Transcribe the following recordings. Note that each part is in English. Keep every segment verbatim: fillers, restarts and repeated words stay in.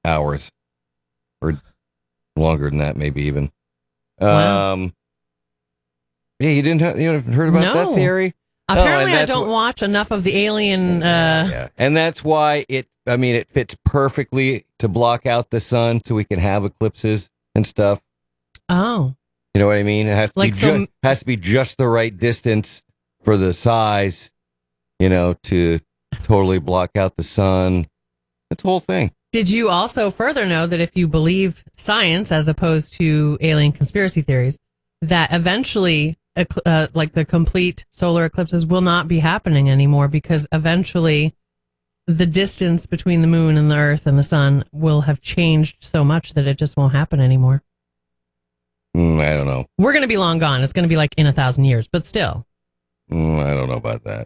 hours. Or longer than that, maybe even. Wow. Um, yeah, you didn't you haven't heard about No. that theory? Apparently, Oh, I don't what, watch enough of the Alien. Uh, yeah, and that's why it. I mean, it fits perfectly to block out the sun, so we can have eclipses and stuff. Oh, You know what I mean? It has to Like be ju- some- has to be just the right distance for the size, you know, to totally block out the sun. That's the whole thing. did you also further know that if you believe science as opposed to alien conspiracy theories, that eventually, ecl- uh, like the complete solar eclipses will not be happening anymore because eventually the distance between the moon and the Earth and the sun will have changed so much that it just won't happen anymore. Mm, I don't know. We're going to be long gone. It's going to be like in a thousand years, but still. Mm, I don't know about that.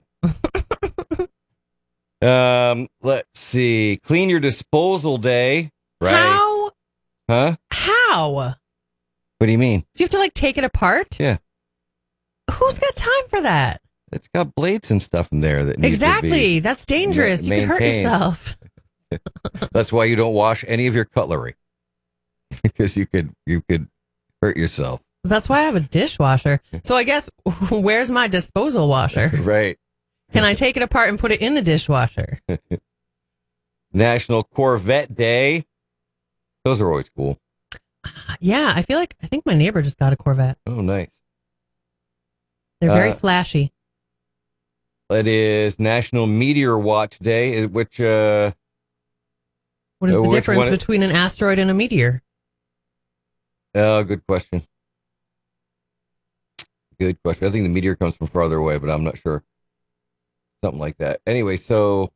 um, let's see. Clean your disposal day. Right? How? Huh? How? What do you mean? Do you have to like take it apart? Yeah. Who's got time for that? It's got blades and stuff in there that need Exactly. to be. That's dangerous. ma- You could hurt maintained. yourself. That's why you don't wash any of your cutlery because you could you could hurt yourself. That's why I have a dishwasher. So I guess where's my disposal washer? Right. Can I take it apart and put it in the dishwasher? National Corvette Day. Those are always cool. Yeah, I feel like I think my neighbor just got a Corvette. Oh, nice. They're very Uh, flashy. It is National Meteor Watch Day, which uh, What is uh, the which difference one- between an asteroid and a meteor? oh, good question. Good question. I think the meteor comes from farther away, but I'm not sure. Something like that. Anyway, so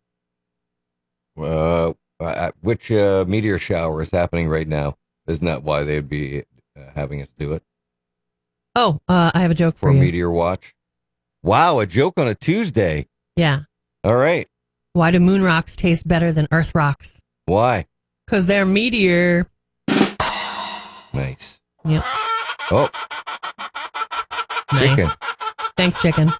uh, uh, which uh, meteor shower is happening right now? Isn't that why they'd be uh, having us do it Oh, uh, I have a joke for for a you. meteor watch? Wow, a joke on a Tuesday. Yeah. All right. Why do moon rocks taste better than Earth rocks? Why? Because they're meteor. Nice. Yep. Oh, chicken. Nice. Thanks, chicken.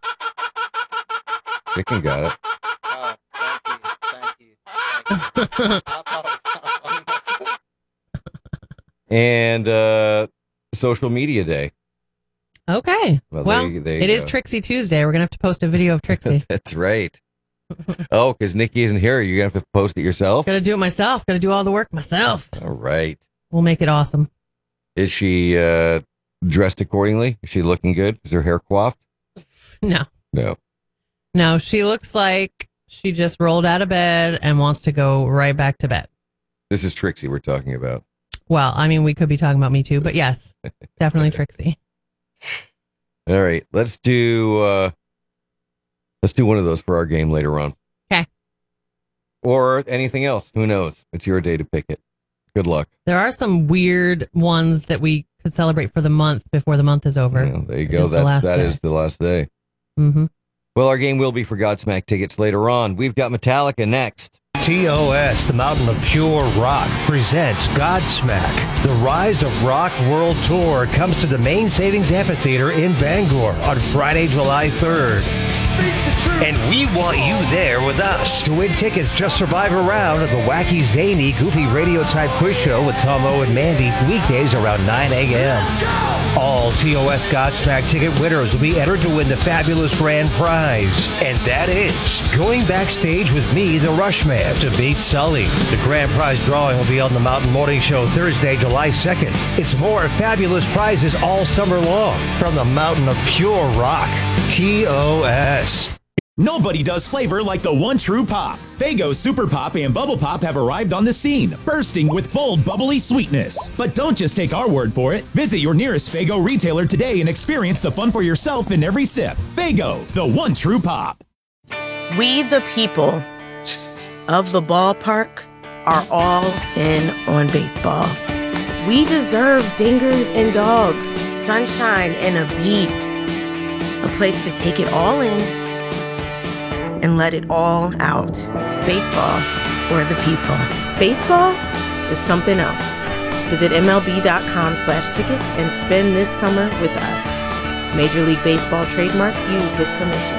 Chicken got it. Oh, thank you, thank you, thank you. I thought it was kind of funny myself. And uh, social media day. Okay. Well, Well, there you- there you it is go. Trixie Tuesday. We're going to have to post a video of Trixie. That's right. Oh, because Nikki isn't here. You're going to have to post it yourself? Got to do it myself. Got to do all the work myself. All right. We'll make it awesome. Is she uh, dressed accordingly? Is she looking good? Is her hair coiffed? No. No. No, she looks like she just rolled out of bed and wants to go right back to bed. This is Trixie we're talking about. Well, I mean, we could be talking about me too, but yes, definitely Trixie. All right. Let's do uh, let's do one of those for our game later on. Okay. Or anything else. Who knows? It's your day to pick it. Good luck. There are some weird ones that we could celebrate for the month before the month is over. Yeah, there you It go. is the That's, last that day. is the last day. Mm-hmm. Well, our game will be for Godsmack tickets later on. We've got Metallica next. T O S, the Mountain of Pure Rock, presents Godsmack. The Rise of Rock World Tour comes to the Main Savings Amphitheater in Bangor on Friday, July third. And we want you there with us. To win tickets, just survive a round of the wacky, zany, goofy radio type quiz show with Tom O and Mandy, weekdays around nine a.m. All T O S Godsmack ticket winners will be entered to win the fabulous grand prize. And that is going backstage with me, the Rushman, to beat Sully. The grand prize drawing will be on the Mountain Morning Show Thursday, July second. It's more fabulous prizes all summer long from the Mountain of Pure Rock. T O S. Nobody does flavor like the one true pop. Faygo Super Pop and Bubble Pop have arrived on the scene, bursting with bold, bubbly sweetness. But don't just take our word for it. Visit your nearest Faygo retailer today and experience the fun for yourself in every sip. Faygo, the one true pop. We, the people of the ballpark, are all in on baseball. We deserve dingers and dogs, sunshine and a beat, a place to take it all in and let it all out. Baseball for the people. Baseball is something else. Visit MLB.com slash tickets and spend this summer with us. Major League Baseball trademarks used with permission.